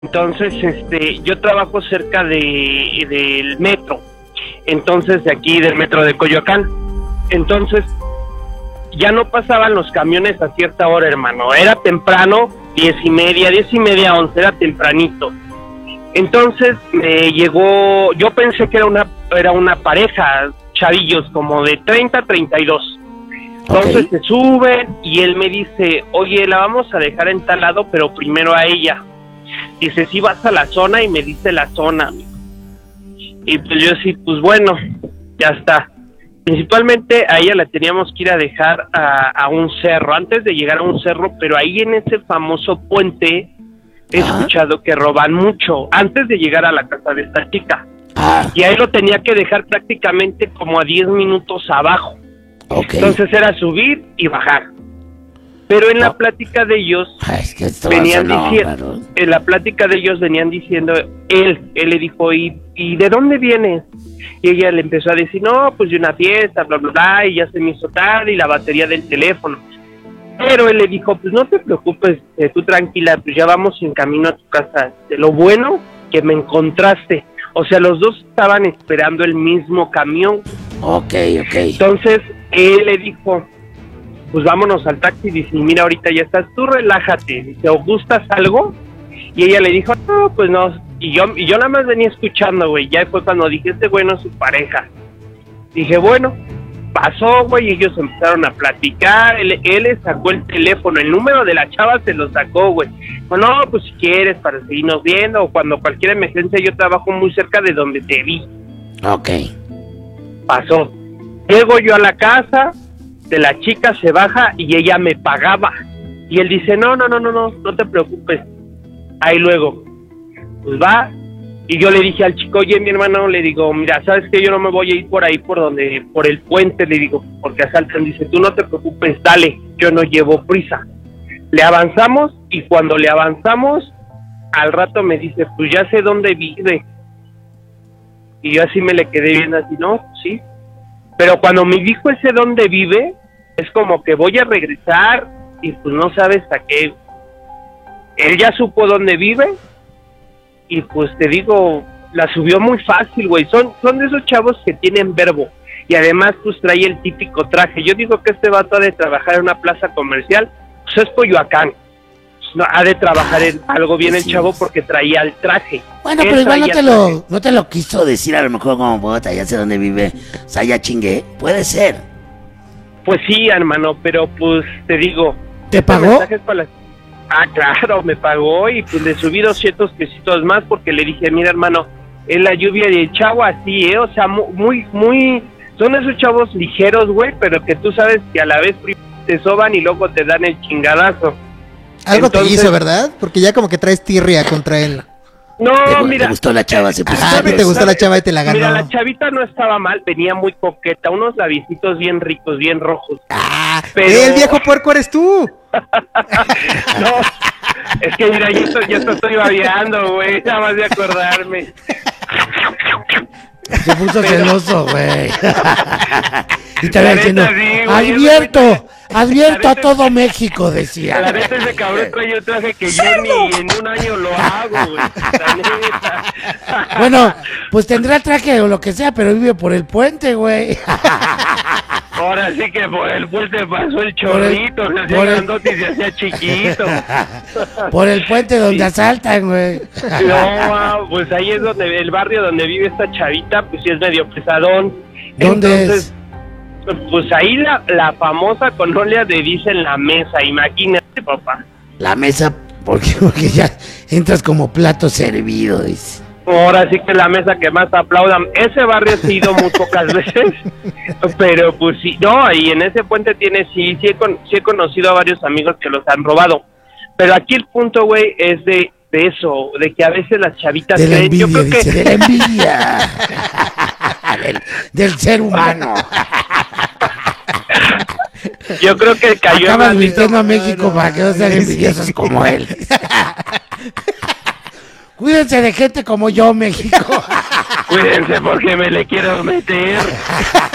Entonces, yo trabajo cerca del metro, entonces de aquí del metro de Coyoacán. Entonces, ya no pasaban los camiones a cierta hora, hermano. Era temprano, 10:30, 11, era tempranito. Entonces me llegó, yo pensé que era una pareja, chavillos como de 30, 32. Entonces se suben y él me dice, oye, la vamos a dejar en tal lado, pero primero a ella. Dice, si vas a la zona, y me dice la zona. Y pues yo sí, pues bueno, ya está. Principalmente a ella la teníamos que ir a dejar a un cerro, antes de llegar a un cerro, pero ahí en ese famoso puente he escuchado que roban mucho, antes de llegar a la casa de esta chica. Y ahí lo tenía que dejar prácticamente como a 10 minutos abajo. Entonces era subir y bajar. Pero en la plática de ellos venían diciendo, él le dijo, ¿y de dónde vienes? Y ella le empezó a decir, no, pues de una fiesta, bla, bla, bla, y ya se me hizo tarde, y la batería del teléfono. Pero él le dijo, pues no te preocupes, tú tranquila, pues ya vamos en camino a tu casa. De lo bueno que me encontraste. O sea, los dos estaban esperando el mismo camión. Entonces, él le dijo, pues vámonos al taxi. Dice, mira, ahorita ya estás, tú relájate. Dice, ¿o gustas algo? Y ella le dijo, no, pues no. Y yo nada más venía escuchando, güey. Ya fue cuando dije, este güey no es su pareja. Dije, bueno, pasó, güey, y ellos empezaron a platicar. Él le sacó el teléfono, el número de la chava se lo sacó, güey. Bueno, no, pues si quieres, para seguirnos viendo, o cuando cualquier emergencia, yo trabajo muy cerca de donde te vi. Pasó. Llego yo a la casa de la chica, se baja y ella me pagaba. Y él dice, no te preocupes. Ahí luego, pues va. Y yo le dije al chico, oye, mi hermano, le digo, mira, ¿sabes qué? Yo no me voy a ir por ahí, por el puente, le digo, porque asaltan. Dice, tú no te preocupes, dale, yo no llevo prisa. Le avanzamos, y cuando le avanzamos, al rato me dice, pues ya sé dónde vive. Y yo así me le quedé viendo así, no, sí. Pero cuando me dijo ese dónde vive, es como que voy a regresar, y pues no sabes a qué. Él ya supo dónde vive, y pues te digo, la subió muy fácil, güey. Son de esos chavos que tienen verbo, y además pues trae el típico traje. Yo digo que este vato ha de trabajar en una plaza comercial, pues es Coyoacán. No, ha de trabajar en algo bien el chavo, porque traía el traje. Bueno, pero igual no te lo quiso decir, a lo mejor como, bota, ya sé dónde vive, o sea, ya chingué, puede ser. Pues sí, hermano, pero pues te digo, ¿te pagó? Claro, me pagó, y pues le subí 200 pesitos más, porque le dije, mira, hermano, es la lluvia del chavo así, o sea, muy, muy, son esos chavos ligeros, güey, pero que tú sabes que a la vez te soban y luego te dan el chingadazo. Algo entonces, te hizo, ¿verdad? Porque ya como que traes tirria contra él. No, mira. ¿Te gustó la chava? Se puso te gustó la chava y te la ganó. Mira, la chavita no estaba mal, venía muy coqueta, unos labiecitos bien ricos, bien rojos. Pero el viejo puerco eres tú. No, es que mira, yo estoy babeando, güey, nada más de acordarme. Se puso celoso, güey. Y te había diciendo, advierto a todo México, decía. La neta, ese cabrón trae un traje que yo ni en un año lo hago, güey. La neta. Bueno, pues tendrá traje o lo que sea, pero vive por el puente, güey. Ahora sí que por el puente pasó el chorrito, se hacía grandote y se hacía chiquito. Por el puente donde asaltan, güey. No, pues ahí es donde el barrio donde vive esta chavita, pues sí es medio pesadón. ¿Dónde es? Pues ahí la famosa Colonia de dicen La Mesa, imagínate, papá. La Mesa, porque ya entras como plato servido, dice. Ahora sí que la mesa que más aplaudan. Ese barrio he ido muy pocas veces, pero pues sí, no, y en ese puente sí he conocido a varios amigos que los han robado. Pero aquí el punto, güey, es de eso, de que a veces las chavitas de creen, envidia, yo creo dice, de la envidia del ser humano. Yo creo que cayó. Acabas vistiendo a México para que no sean envidiosos como él. Cuídense de gente como yo, México. Cuídense porque me le quiero meter.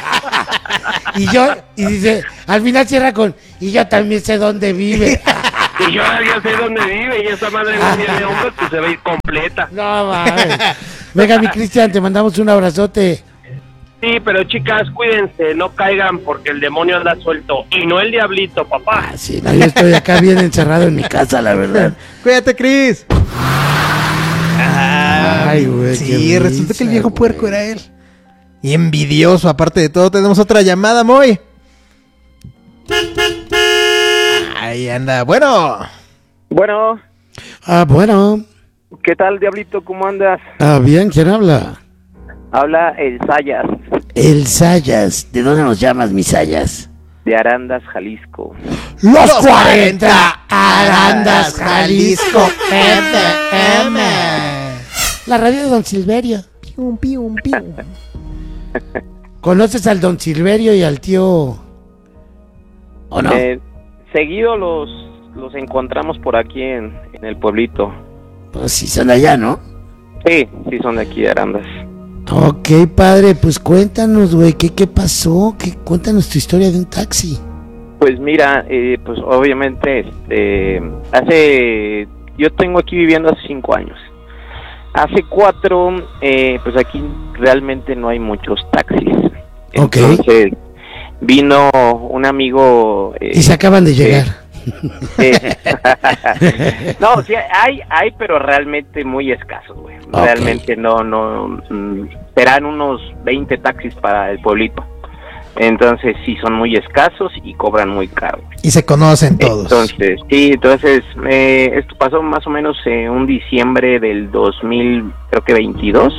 Y dice, al final cierra con, y yo también sé dónde vive. Y yo ya sé dónde vive y esa madre no tiene hombros, pues se va a ir completa. No, mames. Venga, mi Cristian, te mandamos un abrazote. Sí, pero chicas, cuídense, no caigan porque el demonio anda suelto. Y no el diablito, papá. Ah, sí, no, yo estoy acá bien encerrado en mi casa, la verdad. Cuídate, Cris. Ay, güey. Sí, resulta que el viejo puerco era él. Y envidioso, aparte de todo. Tenemos otra llamada, Moy. Ahí anda. Bueno. Bueno, Bueno. ¿qué tal, Diablito? ¿Cómo andas? Bien, ¿quién habla? Habla el Sayas, El Sayas. ¿De dónde nos llamas, mi Sayas? de Arandas, Jalisco. Los 40 Arandas, Jalisco, FM. La radio de Don Silverio. Pium, pium, pium. ¿Conoces al Don Silverio y al tío? ¿O no? Seguido los encontramos por aquí en el pueblito. Pues sí son de allá, ¿no? Sí, son de aquí de Arandas. Ok, padre, pues cuéntanos, güey, ¿qué pasó? Cuéntanos tu historia de un taxi. Pues mira, pues obviamente, yo tengo aquí viviendo hace 5 años. Hace 4, pues aquí realmente no hay muchos taxis. Ok. Entonces, vino un amigo... Y se acaban de llegar. No, sí hay, pero realmente muy escasos, güey. Okay. Realmente no, serán unos 20 taxis para el pueblito. Entonces sí son muy escasos y cobran muy caro. Y se conocen todos. Entonces esto pasó más o menos en un diciembre del 2022.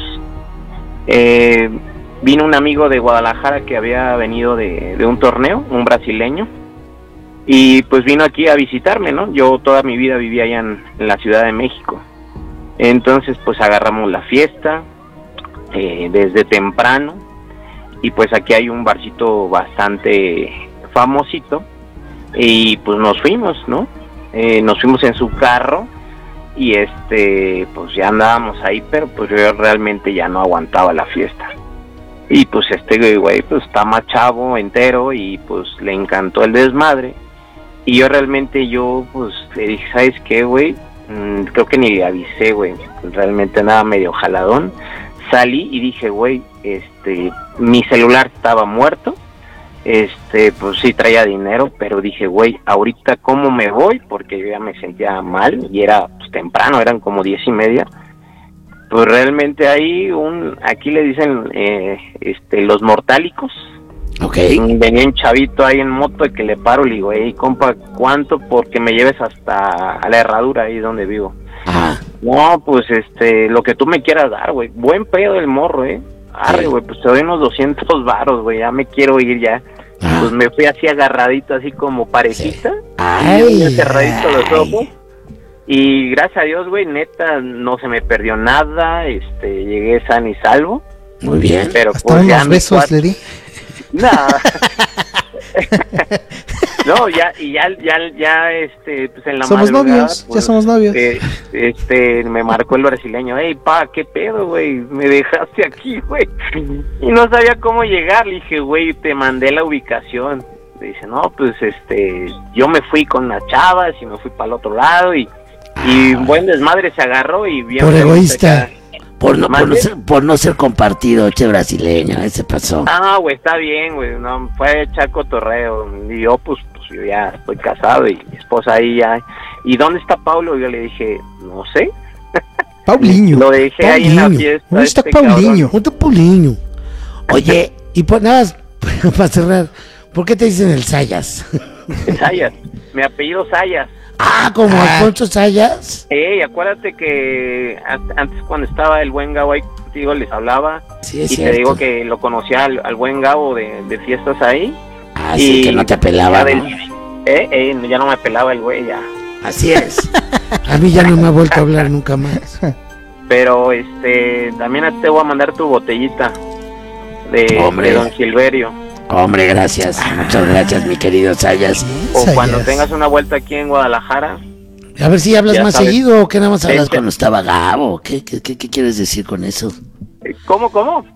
Vino un amigo de Guadalajara que había venido de un torneo, un brasileño. Y pues vino aquí a visitarme, ¿no? Yo toda mi vida vivía allá en la Ciudad de México. Entonces pues agarramos la fiesta desde temprano. Y pues aquí hay un barcito bastante famosito. Y pues nos fuimos, ¿no? Nos fuimos en su carro. Y pues ya andábamos ahí, pero pues yo realmente ya no aguantaba la fiesta. Y pues güey pues está más chavo, entero, y pues le encantó el desmadre. Y yo realmente pues le dije, ¿sabes qué, güey? Creo que ni le avisé, güey. Realmente nada, medio jaladón. Salí y dije, güey, mi celular estaba muerto. Pues sí traía dinero, pero dije, güey, ahorita ¿cómo me voy? Porque yo ya me sentía mal y era pues temprano, eran como 10:30. Pues realmente ahí aquí le dicen los mortálicos. Okay. Venía un chavito ahí en moto que le paro y le digo, hey, compa, ¿cuánto? Porque me lleves hasta a la herradura ahí donde vivo. Ajá. No, pues lo que tú me quieras dar, güey. Buen pedo el morro, Arre, güey, pues te doy unos 200 varos, güey, ya me quiero ir ya. Ah. Pues me fui así agarradito, así como parejita. Sí. Ay, cerradito ay. los ojos. Y gracias a Dios, güey, neta, no se me perdió nada, llegué sano y salvo. Muy bien. Pero Hasta pues ya unos besos le di. Nada. No, ya pues en la Somos madrugada, novios, pues, ya somos novios. Me marcó el brasileño, hey, pa, ¿qué pedo, güey? Me dejaste aquí, güey. Y no sabía cómo llegar, le dije, güey, te mandé la ubicación. Dice, no, pues, yo me fui con las chavas y me fui para el otro lado y buen desmadre se agarró y bien. Por egoísta. Acá. Por no ser compartido, che brasileño, ese pasó. Ah, güey, está bien, güey, no, fue echar cotorreo, y yo, pues yo ya estoy casado, y mi esposa ahí ya, ¿y dónde está Paulo? Yo le dije, no sé. Paulinho. Lo dejé ahí en la Paulinho. fiesta. ¿Dónde está Paulinho? Otro Paulinho. Oye, y pues nada, para cerrar, ¿por qué te dicen el Sayas? Sayas, mi apellido Sayas. Como Alfonso Sayas. Acuérdate que antes cuando estaba el buen Gabo ahí contigo les hablaba. Sí, es y cierto. te digo que lo conocía al buen Gabo de fiestas ahí. Sí, que no te pelaba, ¿no? Ya no me pelaba el güey, ya. Así es. A mí ya no me ha vuelto a hablar nunca más. Pero también te voy a mandar tu botellita de Don Silverio. Hombre, gracias. Muchas gracias, mi querido Sayas. O cuando tengas una vuelta aquí en Guadalajara. A ver si hablas ya más sabes. seguido o que nada más hablas cuando estaba Gabo. ¿Qué quieres decir con eso? ¿Cómo?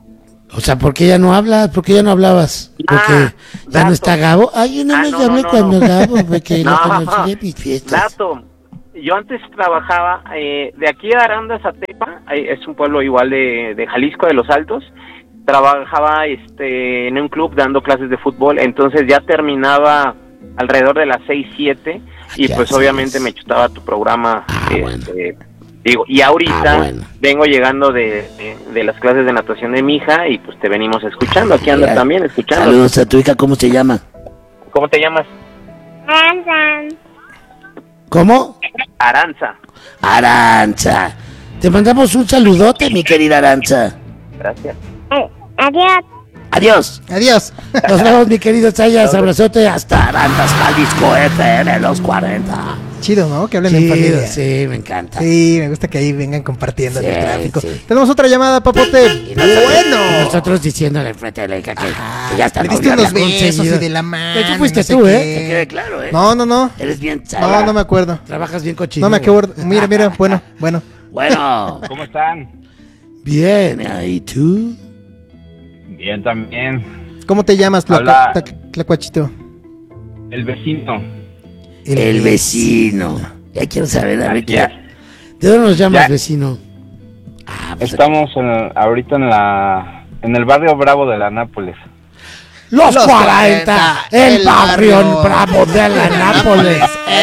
O sea, ¿por qué ya no hablas? ¿Por qué ya no hablabas? Porque ya no está Gabo. Ay, yo no me hablé cuando Gabo, porque lo conocí de mis fiestas. Dato. Yo antes trabajaba de aquí a Arandas a Tepa, es un pueblo igual de Jalisco, de Los Altos. Trabajaba en un club dando clases de fútbol, entonces ya terminaba alrededor de las 6, 7 y pues obviamente me chutaba tu programa. Bueno. Y ahorita vengo llegando de las clases de natación de mi hija y pues te venimos escuchando, aquí andas también escuchando. Saludos a tu hija, ¿cómo se llama? ¿Cómo te llamas? Aranza. ¿Cómo? Aranza. Te mandamos un saludote, mi querida Aranza. Gracias. Adiós. Adiós. Nos vemos, mi querido Sayas. Abrazote hasta Arandas, Jalisco FM, los 40. Chido, ¿no? Que hablen en familia. Sí, me encanta. Sí, me gusta que ahí vengan compartiendo Sí, el tráfico. sí. Tenemos otra llamada, papote. Y Bueno. diciéndole enfrente de la hija que ya está Le diste novia, unos había besos y conseguido. de la mano. Tú fuiste no sé tú, qué. Que quede claro, No. Eres bien No, chava. no me acuerdo. Trabajas bien cochino. No me acuerdo. Mira. Bueno. Bueno. ¿Cómo están? Bien, ¿y tú? Bien también. ¿Cómo te llamas, Hola. Tlacuachito? El vecino. El vecino. Ya quiero saber, a ver qué. Así ¿De dónde nos llamas, Ya. vecino? Pues Estamos ahorita en el barrio Bravo de la Nápoles. Los 40, 40, el barrio barrio bravo de la Nápoles.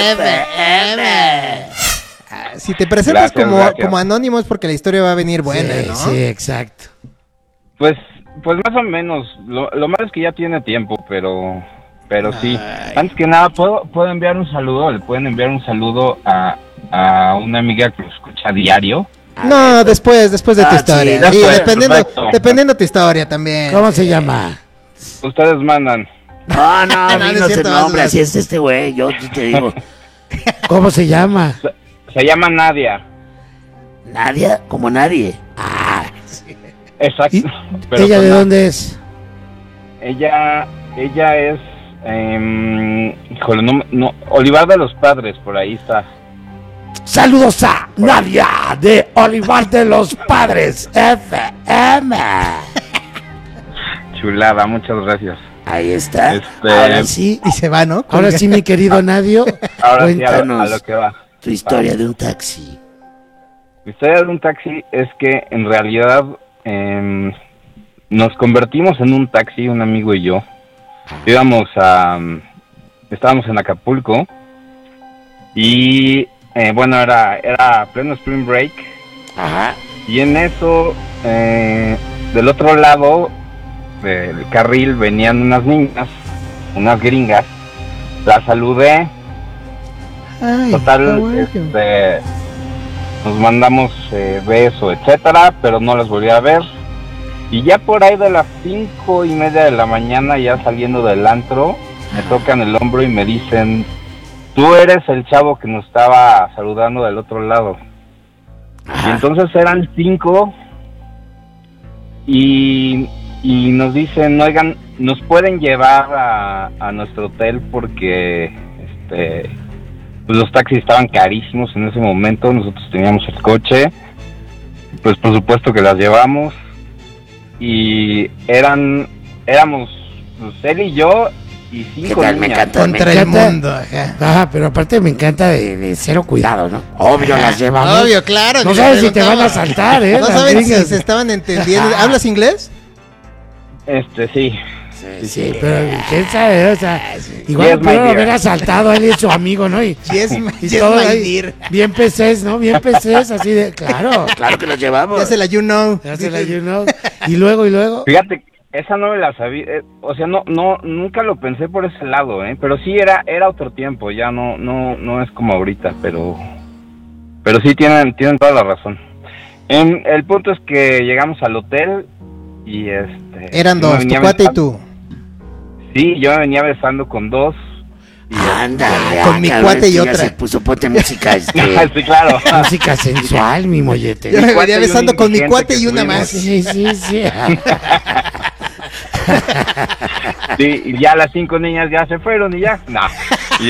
Si te presentas Gracias. como anónimo es porque la historia va a venir buena, Sí, ¿no? sí, exacto. Pues más o menos. Lo malo es que ya tiene tiempo, pero sí. Antes que nada, ¿puedo enviar un saludo? ¿Le pueden enviar un saludo a una amiga que lo escucha a diario? No, después de tu sí, historia. Sí, después, dependiendo perfecto. tu historia también. ¿Cómo se llama? Ustedes mandan. No, no es dinos el cierto, nombre, vas. así es este güey, yo te digo. ¿Cómo se llama? Se llama Nadia. Nadia, como nadie. Exacto. ¿Y Pero ella con de la- dónde es? Ella es... híjole, no, Olivar de los Padres, por ahí está. Saludos a Nadia de Olivar de los Padres FM. Chulada, muchas gracias. Ahí está. Este- Ahora sí, Y se va, ¿no? ahora sí, mi querido Nadio, Ahora sí, a cuéntanos lo que va. tu historia de un taxi. Mi historia de un taxi es que en realidad nos convertimos en un taxi, un amigo y yo. Estábamos en Acapulco y bueno, era pleno Spring Break Ajá. y en eso del otro lado del carril venían unas niñas, unas gringas. Las saludé. Ay, Total, how are you? nos mandamos beso, etcétera, pero no las volví a ver. Y ya por ahí de las 5:30 de la mañana, ya saliendo del antro, me tocan el hombro y me dicen: tú eres el chavo que nos estaba saludando del otro lado. Y entonces eran 5 y nos dicen: oigan, nos pueden llevar a nuestro hotel porque pues los taxis estaban carísimos en ese momento. Nosotros teníamos el coche, pues por supuesto que las llevamos y éramos pues, él y yo y 5 ¿Qué tal? Me niñas. encanta. Contra me el encanta. mundo. Ajá. Ajá, pero aparte me encanta de cero cuidado, ¿no? Obvio, las llevamos. Obvio, claro. No que sabes le si te van a preguntaba. saltar, ¿eh? No las saben si gringas. se estaban entendiendo. ¿Hablas inglés? Sí. Sí, pero quién sabe, o sea, igual Yes, my pudieron dear. haber asaltado a él y a su amigo, ¿no? Y Yes, todo my ahí, dear. bien PCs, ¿no? Bien PCs, así de, claro que los llevamos. Ya se la you know. Ya se la you know. Y luego, Fíjate, esa no me la sabía, o sea, nunca lo pensé por ese lado, pero sí era otro tiempo, ya no es como ahorita, pero sí tienen toda la razón. El punto es que llegamos al hotel y Eran yo me dos, tu venía cuate y besando- tú. Sí, yo me venía besando con 2. ándale. Con mi cabrón, cuate y ya otra. se puso, ponte música, Sí, claro. música sensual, mi mollete. Yo me cuate venía y un besando con mi indigente cuate que y una tuvimos. más. Sí. Sí, y ya las 5 niñas ya se fueron y ya. No. Y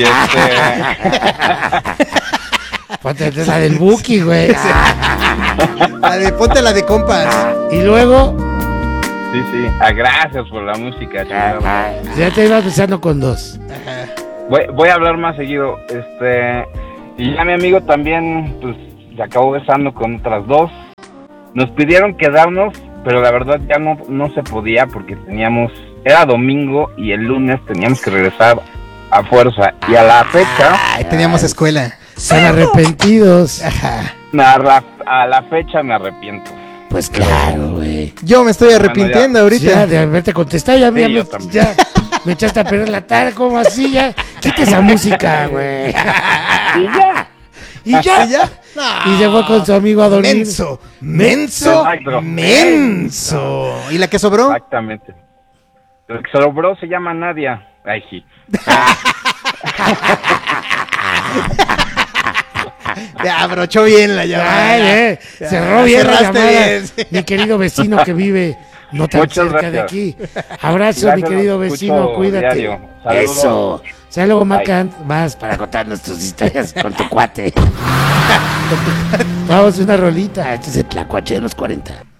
Ponte la del Buki, güey. Ponte la de compas. Y luego, Sí. Gracias por la música. Ya te ibas besando con 2. Voy a hablar más seguido. Y ya mi amigo también, pues, se acabó besando con otras 2. Nos pidieron quedarnos, pero la verdad ya no se podía porque era domingo y el lunes teníamos que regresar a fuerza. Y a la fecha... teníamos escuela. Están arrepentidos. A la fecha me arrepiento. Pues claro, güey. Yo me estoy arrepintiendo ahorita. Ya, de haberte contestado, ya, Sí, ya me echaste a perder la tarde, ¿cómo así? Ya, quita esa música, güey. Y ya. No. Y se fue con su amigo a dormir. Menso. ¿Y la que sobró? Exactamente. La que sobró se llama Nadia. Ay, sí. Ya abrochó bien la llamada. Ay, cerró bien la cerraste llamada. bien, sí. Mi querido vecino que vive no tan Muchas cerca de gracias. aquí. Abrazo, Gracias, mi querido los vecino, escucho cuídate. diario. Saludos. Eso. O sea, luego más para contarnos tus historias con tu cuate. Vamos a una rolita. Este es el Tlacuache de los 40.